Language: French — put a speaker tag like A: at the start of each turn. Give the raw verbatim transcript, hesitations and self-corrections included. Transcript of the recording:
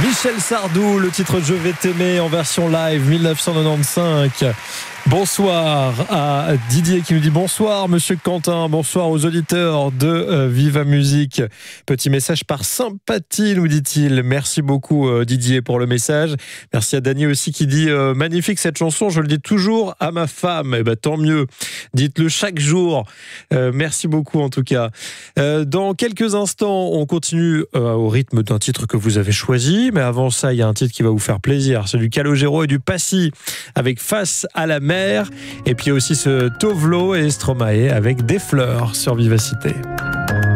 A: Michel Sardou, le titre Je vais t'aimer en version live dix-neuf cent quatre-vingt-quinze. Bonsoir à Didier qui nous dit bonsoir Monsieur Quentin, bonsoir aux auditeurs de euh, Viva Musique. Petit message par sympathie nous dit-il. Merci beaucoup euh, Didier pour le message. Merci à Dany aussi qui dit euh, magnifique cette chanson, je le dis toujours à ma femme. Eh ben tant mieux, dites-le chaque jour. Euh, merci beaucoup en tout cas. Euh, dans quelques instants on continue euh, au rythme d'un titre que vous avez choisi, mais avant ça il y a un titre qui va vous faire plaisir, c'est du Calogero et du Passy avec Face à la mer. Et puis aussi ce Tovlo et Stromae avec Des fleurs sur Vivacité.